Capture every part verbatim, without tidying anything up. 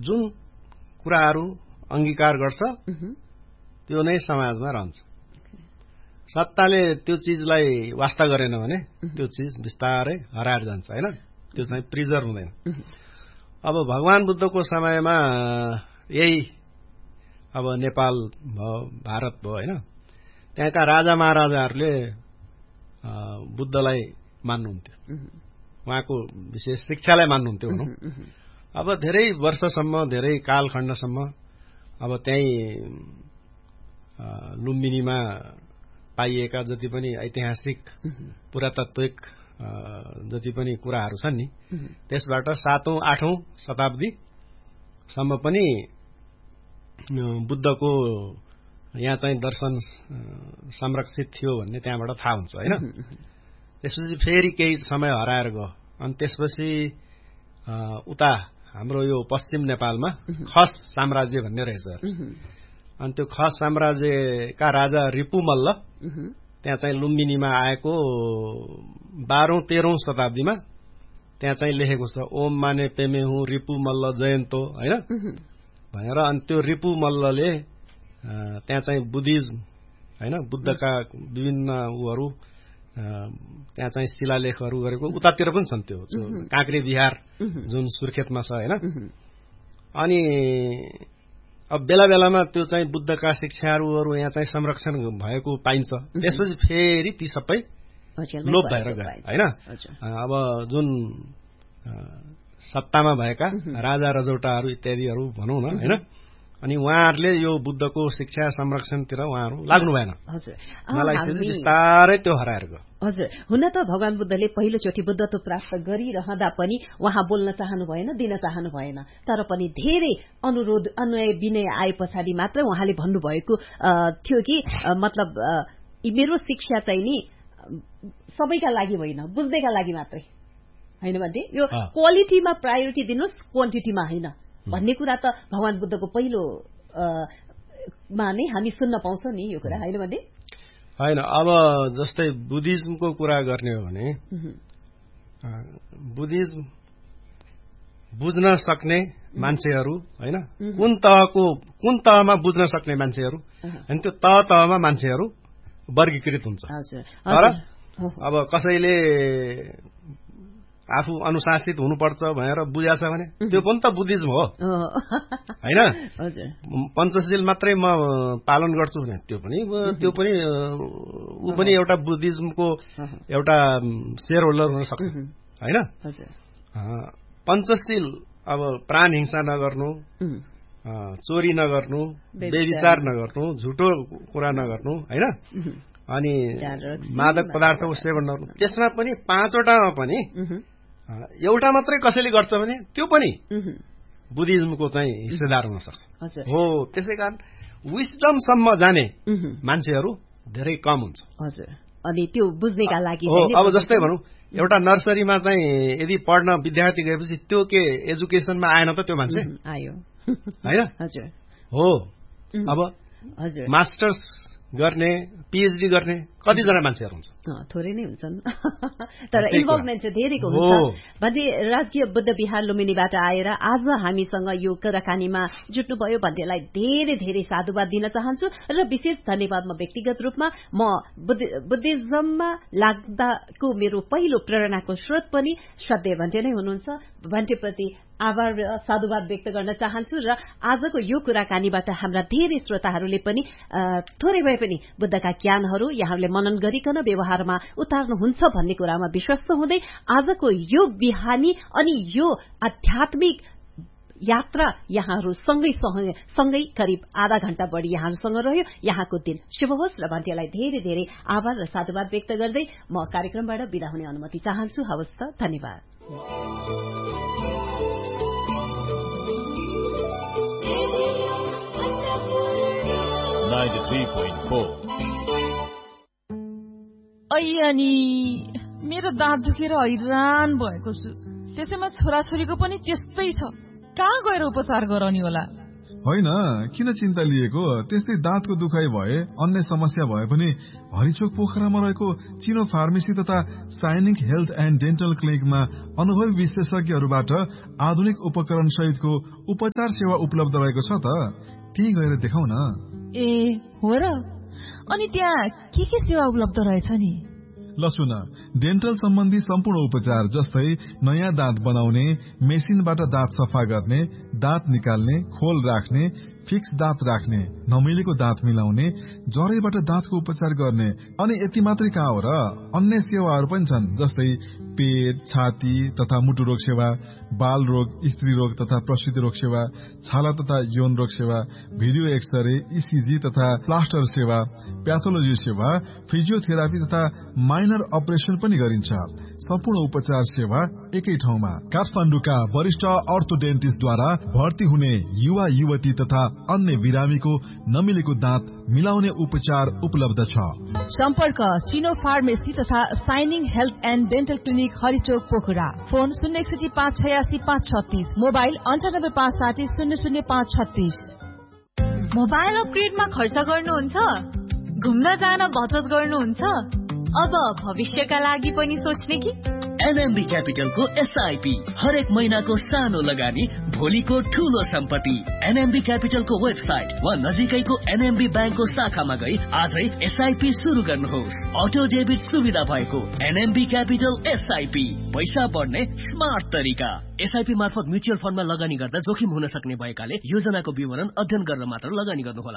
जुन कुराहरू अंगीकार गर्छ त्यो नै समाजमा रहन्छ। सत्ताले त्यो चीजलाई वास्ता गरेन भने त्यो चीज बिस्तारै हराएर जान्छ हैन, त्यो चाहिँ प्रिजर्भ हुँदैन। अब भगवान बुद्धको समयमा यही अब नेपाल भयो, भारत भयो हैन, त्यहाँका राजा महाराजाहरूले बुद्धलाई मान्नुहुन्थ्यो, उहाँको विशेष शिक्षालाई मान्नुहुन्थ्यो भनौं। अब धेरै वर्षसम्म, धेरै कालखण्डसम्म अब त्यही लुम्बिनीमा पाइएका जति पनि ऐतिहासिक पुरातात्विक जति पनि कुराहरू छन् नि, त्यसबाट सातौं आठौं शताब्दीसम्म पनि बुद्धको यहाँ चाहिँ दर्शन संरक्षित थियो भन्ने त्यहाँबाट थाहा हुन्छ हैन। त्यसपछि फेरि केही समय हराएर गयो। अनि त्यसपछि उता हाम्रो यो पश्चिम नेपालमा खस साम्राज्य भन्ने रहेछ। अनि त्यो खस साम्राज्यका राजा रिपुमल्ल त्यहाँ चाहिँ लुम्बिनीमा आएको बाह्रौं तेह्रौं शताब्दीमा त्यहाँ चाहिँ लेखेको छ, ओम माने पेमे हुँ रिपुमल्ल जयन्तो हैन भनेर। अनि त्यो रिपुमल्लले त्यहाँ चाहिँ बुद्धिज्म हैन, बुद्धका विभिन्न उहरू त्यहाँ चाहिँ शिलालेखहरू गरेको उतातिर पनि छन्। त्यो काँक्रे बिहार जुन सुर्खेतमा छ हैन। अनि अब बेला बेलामा त्यो चाहिँ बुद्धका शिक्षाहरू यहाँ चाहिँ संरक्षण भएको पाइन्छ। त्यसपछि फेरि ती सबै लोप भएर गए हैन। अब जुन सत्तामा भएका राजा रजौटाहरू इत्यादिहरू भनौं न हैन, अनि उहाँहरूले यो बुद्धको शिक्षा संरक्षणतिर उहाँहरू लाग्नु भएन। हजुर, मलाई बिस्तारै त्यो हराएर गयो। हजुर, हुन त भगवान बुद्धले पहिलोचोटि बुद्धत्व प्राप्त गरिरहँदा पनि उहाँ बोल्न चाहनु भएन, दिन चाहनु भएन। तर पनि धेरै अनुरोध अन्वय विनय आए पछाडि मात्र उहाँले भन्नुभएको थियो कि मतलब मेरो शिक्षा चाहिँ नि सबैका लागि होइन, बुझ्नेका लागि मात्रै हैन भन्थे। यो क्वालिटीमा प्रायोरिटी दिनुहोस्, क्वान्टिटीमा होइन भन्ने कुरा त भगवान बुद्धको पहिलो मा नै हामी सुन्न पाउँछौं नि यो कुरा हैन भन्थे। हैन, अब जस्तै बुद्धिज्मको कुरा गर्ने हो भने बुद्धिज्म बुझ्न सक्ने मान्छेहरू हैन, कुन तहको कुन तहमा बुझ्न सक्ने मान्छेहरू अनि त्यो तह तहमा मान्छेहरू वर्गीकृत हुन्छ। तर अब कसैले आफू अनुशासित हुनुपर्छ भनेर बुझाछ भने त्यो पनि त बुद्धिज्म हो हैन। पञ्चशील मात्रै म पालन गर्छु भने त्यो पनि त्यो पनि ऊ पनि एउटा बुद्धिज्मको एउटा शेयर होल्डर हुन सक्छ हैन। पञ्चशील अब प्राण हिंसा नगर्नु, चोरी नगर्नु, बेविचार नगर्नु, झुटो कुरा नगर्नु हैन, अनि मादक पदार्थको सेवन नगर्नु, त्यसमा पनि पाँचवटामा पनि एउटा मात्रै कसैले गर्छ भने त्यो पनि बुद्धिज्मको चाहिँ हिस्सेदार हुन सक्छ हो। त्यसैकारण विस्डमसम्म जाने मान्छेहरू धेरै कम हुन्छ। हजुर, अनि त्यो बुझ्नेका लागि हो। अब जस्तै भनौं एउटा नर्सरीमा चाहिँ यदि पढ्न विद्यार्थी गएपछि त्यो के एजुकेसनमा आएन त त्यो मान्छे आयो हैन। हजुर, हो। अब हजुर, मास्टर्स गर्ने, पीएचडी गर्ने कतिजना मान्छेहरू हुन्छ? थोरै नै हुन्छन्, तर इन्भल्भमेन्ट चाहिँ धेरैको हुन्छ। भने राजकीय बुद्ध विहार लुम्बिनीबाट आएर आज हामीसँग यो कुराकानीमा जुट्नुभयो भन्नेलाई धेरै धेरै साधुवाद दिन चाहन्छु र विशेष धन्यवाद म व्यक्तिगत रूपमा म बुद्धिज्ममा लाग्दाको मेरो पहिलो प्रेरणाको स्रोत पनि श्रद्धेय भन्टे नै हुनुहुन्छ। भन्टेप्रति आभार र साधुवाद व्यक्त गर्न चाहन्छु र आजको यो कुराकानीबाट हाम्रा धेरै श्रोताहरूले पनि थोरै भए पनि बुद्धका ज्ञानहरू यहाँहरूले मनन गरिकन व्यवहारमा उतार्नुहुन्छ भन्ने कुरामा विश्वस्त हुँदै आजको यो बिहानी अनि यो आध्यात्मिक यात्रा यहाँहरू सँगै सँगै करिब आधा घण्टा बढ़ी यहाँहरूसँग रह्यो। यहाँको दिन शुभ होस् र भन्टेलाई धेरै धेरै आभार र साधुवाद व्यक्त गर्दै म कार्यक्रमबाट बिदा हुने अनुमति चाहन्छु। हवस् त, धन्यवाद। अनि मेरो दाँत दुखेर हैरान भएको छु, त्यसैमा छोराछोरीको पनि त्यस्तै छ। कहाँ गएर उपचार गराउने होला? होइन, किन चिन्ता लिएको? त्यस्तै दाँतको दुखाइ भए, अन्य समस्या भए पनि हरिचोक पोखरामा रहेको चिनो फार्मेसी तथा साइनिक हेल्थ एन्ड डेन्टल क्लिनिकमा अनुभवी विशेषज्ञहरूबाट आधुनिक उपकरण सहितको उपचार सेवा उपलब्ध रहेको छ त। त्यही गएर देखाउ न। ए हो र? अनि त्यहाँ के के सेवा उपलब्ध रहेछ नि? ल सुन, डेन्टल सम्बन्धी सम्पूर्ण उपचार जस्तै नयाँ दाँत बनाउने, मेसिनबाट दाँत सफा गर्ने, दाँत निकाल्ने, खोल राख्ने, फिक्स दाँत राख्ने, नमिलेको दाँत मिलाउने, जरैबाट दाँतको उपचार गर्ने। अनि यति मात्रै कहाँ हो र, अन्य सेवाहरू पनि छन् जस्तै पेट, छाती तथा मुटु रोग सेवा, बाल रोग, स्त्री रोग तथा प्रसूति रोग सेवा, छाला तथा यौन रोग सेवा, भिडियो एक्सरे, इसिजी तथा प्लास्टर सेवा, प्याथोलोजी सेवा, फिजियोथेरापी तथा माइनर अपरेसन पनि गरिन्छ। सम्पूर्ण उपचार सेवा एकै ठाउँमा। काठमाडौँका वरिष्ठ अर्थोडेन्टिस्टद्वारा भर्ती हुने युवा युवती तथा अन्य बिरामीको नमिलेको दाँत मिलाउने उपचार उपलब्ध छ। सम्पर्क चिनो फार्मेसी तथा shining health and dental clinic हरिचोक Pokhara. Phone शून्य एकसठी पाँच छयासी पाँच छत्तीस, मोबाइल अन्ठानब्बे पाँच साठी शून्य शून्य पाँच छत्तीस। मोबाइल अपग्रेडमा खर्च गर्नुहुन्छ? घुम्न जान बचत गर्नुहुन्छ? अब भविष्यका लागि पनि सोच्ने कि? एनएमबी क्यापिटलको एसआईपी हरेक महिनाको सानो लगानी भोलिको ठूलो सम्पत्ति। एनएमबी क्यापिटलको वेबसाइट वा नजिकैको एनएमबी ब्याङ्कको शाखामा गई आजै एसआईपी शुरू गर्नुहोस्। अटो डेबिट सुविधा भएको एनएमबी क्यापिटल एसआईपी, पैसा बढ्ने स्मार्ट तरिका। एसआईपी मार्फत म्युचुअल फन्डमा लगानी गर्दा जोखिम हुन सक्ने भएकाले योजनाको विवरण अध्ययन गरेर मात्र लगानी गर्नुहोला।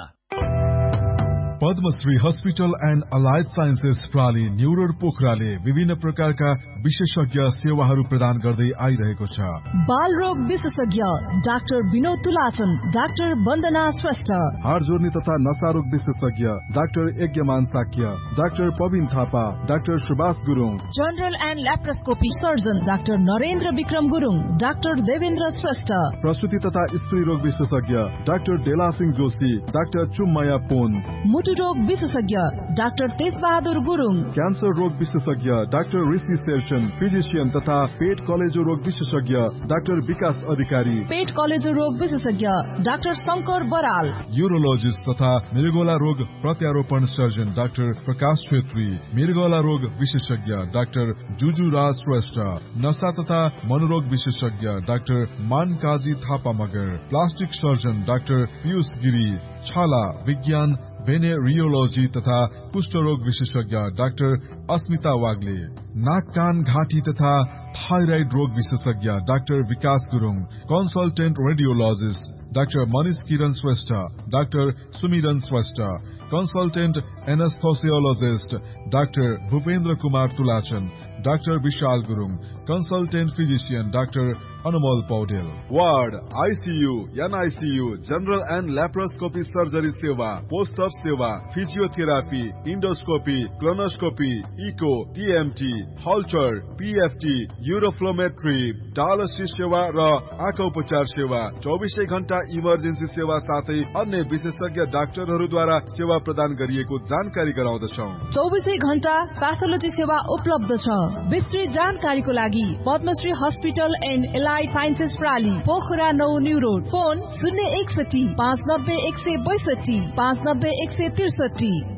Padmashri hospital and allied sciences प्राली new road पोखराले विभिन्न प्रकारका विशेषज्ञ सेवाहरू प्रदान गर्दै आइरहेको छ। बाल रोग विशेषज्ञ डाक्टर विनोद तुलाचन, डाक्टर वन्दना श्रेष्ठ, हाड जोर्नी तथा नशा रोग विशेषज्ञ doctor यज्ञमान Shakya, doctor पविन Thapa, doctor Subhash Gurung, general and laparoscopy surgeon doctor Narendra Vikram Gurung, doctor Devendra Shrestha, प्रसूति तथा स्त्री रोग विशेषज्ञ डाक्टर डेला सिंह जोशी, डाक्टर चुम्माया पोन, रोग विशेषज्ञ डाक्टर तेजबहादुर गुरुङ, क्यान्सर रोग विशेषज्ञ डाक्टर ऋषि शेरचन, फिजिशियन तथा पेट कलेजो रोग विशेषज्ञ डाक्टर विकास अधिकारी, पेट कलेजो रोग विशेषज्ञ डाक्टर शंकर बराल, यूरोलोजिस्ट तथा मृगौला रोग प्रत्यारोपण सर्जन डाक्टर प्रकाश छेत्री, मृगौला रोग विशेषज्ञ डाक्टर जुजु राज श्रेष्ठ, नशा तथा मनोरोग विशेषज्ञ doctor मानकाजी Thapa Magar, plastic surgeon doctor Piyush Giri, छाला विज्ञान भेनेरियोलोजी तथा कुष्ठरोग विशेषज्ञ डाक्टर अस्मिता वाग्ले, नाक कान घाँटी तथा थाइराइड रोग विशेषज्ञ डाक्टर विकास Gurung, consultant radiologist doctor Manish किरण श्रेष्ठ, डाक्टर सुमिरन Shrestha, consultant एनेस्थोसियोलोजिस्ट doctor Bhupendra Kumar तुलाचन, doctor Vishal Gurung, consultant physician doctor Anumol Paudel. Ward, ICU, एनआइसियू, general and laparoscopy surgery सेवा, पोस्ट अप सेवा, physiotherapy, endoscopy, colonoscopy, eco, TMT, हल्चर, PFT, uroflowmetry, dialysis सेवा र आँखा उपचार सेवा, चौबिसै घण्टा इमर्जेन्सी सेवा साथै अन्य विशेषज्ञ डाक्टरहरूद्वारा सेवा प्रदान गरिएको जानकारी गराउँदछौँ। चौबिसै घण्टा प्याथोलोजी सेवा उपलब्ध छ। विस्तृत जानकारीको लागि Padmashri hospital and allied sciences प्राली, Pokhara नौ न्यू रोड। फोन शून्य एकसठी पाँच नब्बे एक सय बैसठी पाँच नब्बे एक सय त्रिसठी।